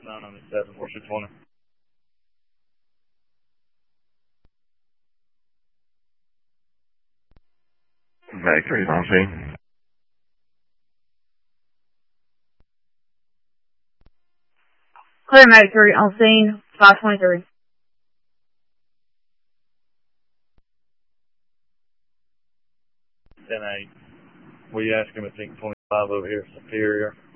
9 on the 7, what's your 20? Victory on scene. Clear Medic 3 on scene, 523. 10-8. We ask him if he can 25 over here, Superior.